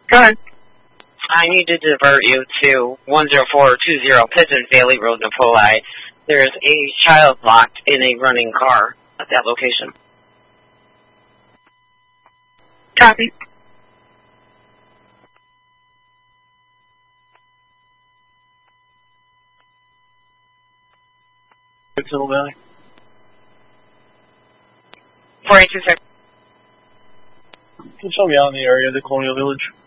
Go ahead. I need to divert you to 10420 Pigeons Valley Road, Napoli. There's a child locked in a running car at that location. Copy. Hill Valley. 4826. Can you show me out in the area of the Colonial Village?